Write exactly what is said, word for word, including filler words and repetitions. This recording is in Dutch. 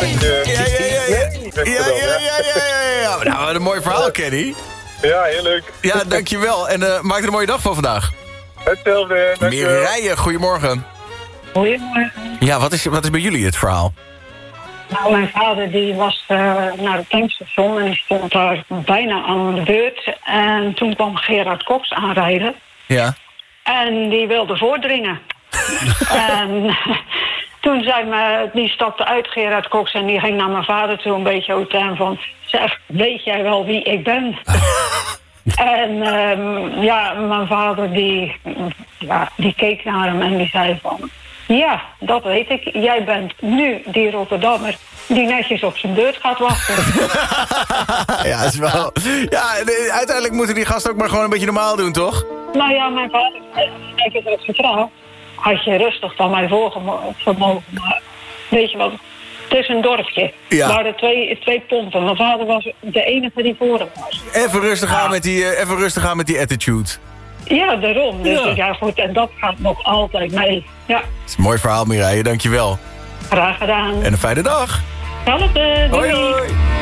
je... Ja, ja, ja, ja. Nee, zegt Ja, ze dan, ja, ja, ja, ja, ja. Nou, wat een mooi verhaal, Kenny. Ja, heel leuk. Ja, dankjewel. En uh, maak er een mooie dag van vandaag. Hetzelfde, dankjewel. Mireille, goedemorgen. Goedemorgen. Ja, wat is, wat is bij jullie het verhaal? Nou, mijn vader die was uh, naar het tankstation en die stond daar bijna aan de beurt. En toen kwam Gerard Cox aanrijden. Ja. En die wilde voordringen. En toen zei me, die stapte uit, Gerard Cox, en die ging naar mijn vader toe een beetje autaan van... Zeg, weet jij wel wie ik ben? En um, ja, mijn vader die, ja, die keek naar hem en die zei van... Ja, dat weet ik. Jij bent nu die Rotterdammer die netjes op zijn beurt gaat wachten. Ja, is wel... Ja, uiteindelijk moeten die gasten ook maar gewoon een beetje normaal doen, toch? Nou ja, mijn vader zei, als ik het had gevraagd, had je rustig van mij voorgemogen. Maar weet je wat, het is een dorpje. Ja. Er waren twee, twee pompen. Mijn vader was de enige die voor hem was. Even rustig aan met die, uh, even rustig aan met die attitude. Ja, daarom. Dus Ja. ja, goed, en dat gaat nog altijd mee. Ja, Dat is een mooi verhaal, Mireille, dankjewel. graag gedaan. En een fijne dag. Hetzelfde. Hoi, Doei. hoi.